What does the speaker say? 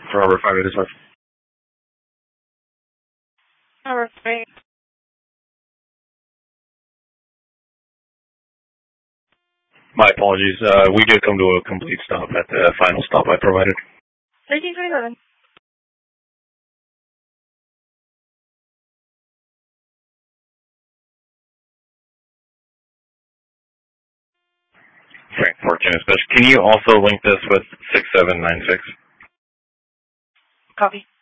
For Harbor 585. Harbor 3. My apologies. We did come to a complete stop at the final stop I provided. 1327. Frankfort, Special. Can you also link this with 6796? Copy.